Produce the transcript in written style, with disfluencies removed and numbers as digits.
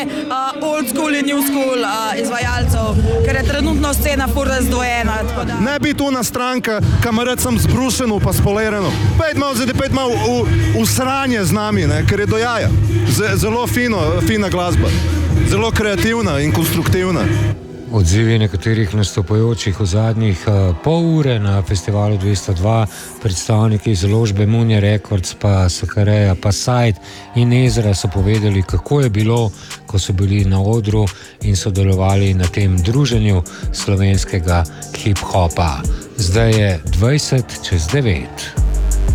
old school in new school izvajalcev, ker je trenutno scena ful razdvojena. Ne biti una stranka, kamer sem zbrušeno pa spolereno. Pejt malo v sranje z nami, ne, ker je do jaja. Zelo fina glasba. Zelo kreativna in konstruktivna. Odzivi nekaterih nastopajočih v zadnjih pol ure na festivalu 202, predstavniki založbe Munje Records, pa Sakareja, pa Side in Ezra so povedali, kako je bilo, ko so bili na odru in sodelovali na tem druženju slovenskega hip-hopa. Zdaj je 20:09.